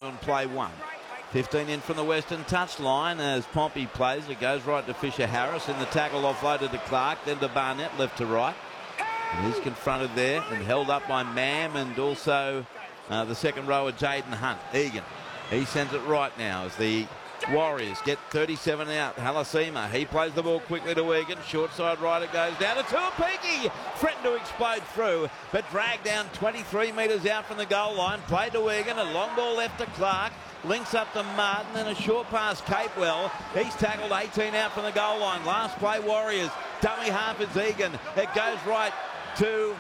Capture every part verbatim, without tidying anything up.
on play one. fifteen in from the western touchline as Pompey plays. It goes right to Fisher Harris in the tackle, offloaded to Clark, then to Barnett, left to right. And he's confronted there and held up by Mam and also uh, the second rower, Jaden Hunt. Egan, he sends it right now as the Warriors get thirty-seven out. Halasima, he plays the ball quickly to Egan. Short side right, it goes down to Tuapiki. Threatened to explode through, but dragged down twenty-three metres out from the goal line. Played to Egan, a long ball left to Clark. Links up to Martin and a short pass Capewell. He's tackled eighteen out from the goal line. Last play Warriors. Dummy half is Egan. It goes right to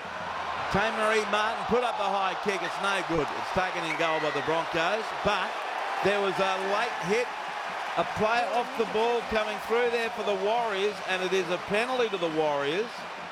Tamarie Martin. Put up the high kick. It's no good. It's taken in goal by the Broncos. But there was a late hit. A player off the ball coming through there for the Warriors. And it is a penalty to the Warriors.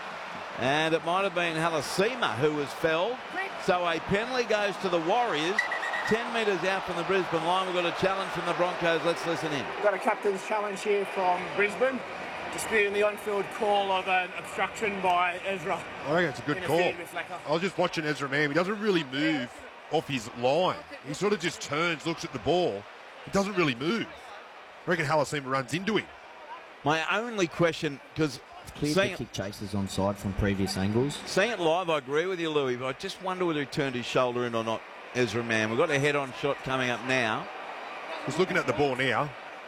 And it might have been Halasima who was felled. So a penalty goes to the Warriors. ten metres out from the Brisbane line. We've got a challenge from the Broncos. Let's listen in. We've got a captain's challenge here from Brisbane, disputing the on-field call of an obstruction by Ezra. I reckon it's a good call. I was just watching Ezra Mam. He doesn't really move off his line. He sort of just turns, looks at the ball. He doesn't really move. I reckon Halasima runs into him. My only question, because cleared the kick chasers onside from previous angles. Seeing it live, I agree with you, Louis, but I just wonder whether he turned his shoulder in or not. Ezra Mam. We've got a head-on shot coming up now. He's looking at the ball now.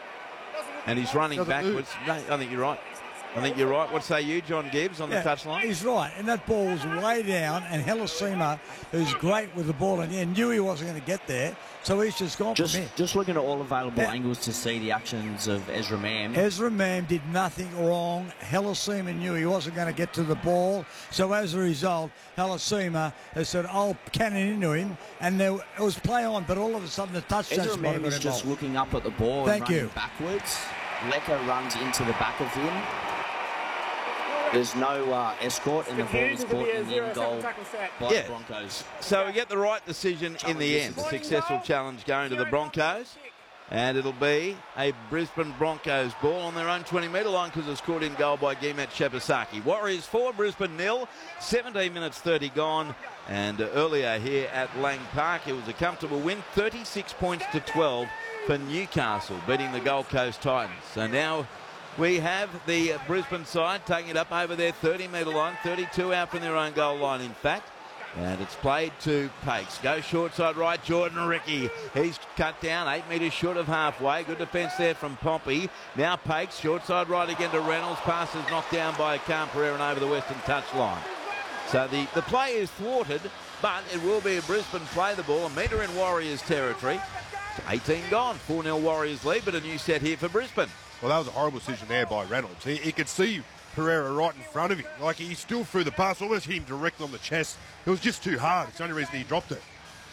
And he's running Doesn't backwards. No, I think you're right. I think you're right. What say you, John Gibbs, on yeah, the touchline? He's right. And that ball's way down. And Halasima, who's great with the ball in the end, knew he wasn't going to get there. So he's just gone just, from here. Just looking at all available yeah. angles to see the actions of Ezra Mam. Ezra Mam did nothing wrong. Halasima knew he wasn't going to get to the ball. So as a result, Halasima has said, I'll cannon into him. And there, it was play on, but all of a sudden the touch Ezra Mam is just looking up at the ball Thank and running you. backwards. Lecker runs into the back of him. There's no uh, escort, and the ball is caught in the end goal by yeah. the Broncos. So we get the right decision in the end. A successful challenge going to the Broncos. And it'll be a Brisbane Broncos ball on their own twenty metre line because it's caught in goal by Gimet Shabasaki. Warriors four, Brisbane nil. seventeen minutes thirty gone. And uh, earlier here at Lang Park, it was a comfortable win. thirty-six points to twelve for Newcastle, beating the Gold Coast Titans. So now we have the Brisbane side taking it up over their thirty metre line, thirty-two out from their own goal line, in fact. And it's played to Pakes. Go short side right, Jordan Ricky. He's cut down, eight metres short of halfway. Good defence there from Pompey. Now Pakes, short side right again to Reynolds. Pass is knocked down by Khan Pereira and over the western touchline. So the, the play is thwarted, but it will be a Brisbane play the ball, a metre in Warriors territory. eighteen gone, four nil Warriors lead, but a new set here for Brisbane. Well, that was a horrible decision there by Reynolds. He, he could see Pereira right in front of him. Like, he still threw the pass, almost hit him direct on the chest. It was just too hard. It's the only reason he dropped it.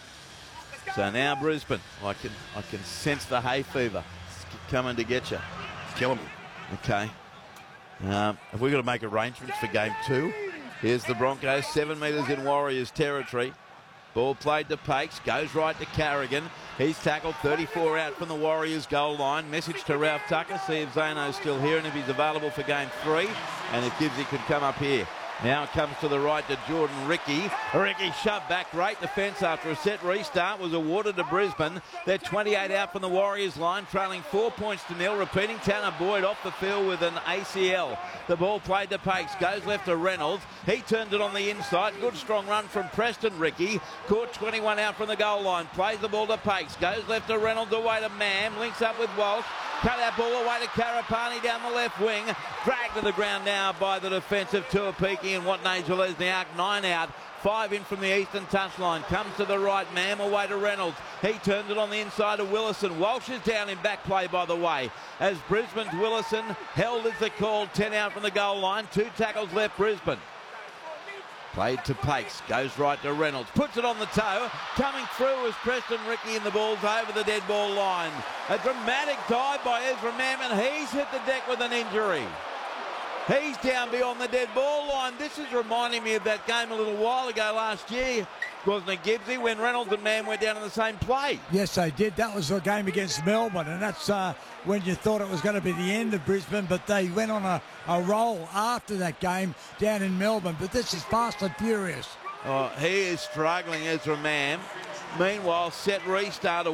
So now Brisbane, I can I can sense the hay fever. It's coming to get you. It's killing me. Okay. Um, have we got to make arrangements for game two? Here's the Broncos, seven metres in Warriors territory. Ball played to Pakes, goes right to Carrigan. He's tackled, thirty-four out from the Warriors goal line. Message to Ralph Tucker, see if Zano's still here and if he's available for game three. And if Gibbsy could come up here. Now it comes to the right to Jordan Ricky. Ricky shoved back. Great defence after a set restart was awarded to Brisbane. They're twenty-eight out from the Warriors line, trailing four points to nil. Repeating, Tanner Boyd off the field with an A C L. The ball played to Pakes. Goes left to Reynolds. He turned it on the inside. Good strong run from Preston Ricky. Caught twenty-one out from the goal line. Plays the ball to Pakes. Goes left to Reynolds, away to Mam. Links up with Walsh. Cut that ball away to Karapani down the left wing. Dragged to the ground now by the defensive Tuapiki and Watney Zelezniak. Nine out. Five in from the eastern touchline. Comes to the right. Mam away to Reynolds. He turns it on the inside of Willison. Walsh is down in back play, by the way. As Brisbane's Willison held is the call. ten out from the goal line. Two tackles left Brisbane. Played to Pakes, goes right to Reynolds, puts it on the toe. Coming through is Preston Ricky and the ball's over the dead ball line. A dramatic dive by Ezra Mam, and he's hit the deck with an injury. He's down beyond the dead ball line. This is reminding me of that game a little while ago last year, wasn't it, Gibbsy, when Reynolds and Mam went down in the same play? Yes, they did. That was a game against Melbourne, and that's uh, when you thought it was going to be the end of Brisbane, but they went on a, a roll after that game down in Melbourne. But this is fast and furious. Oh, he is struggling, Ezra Mam. Meanwhile, set restart.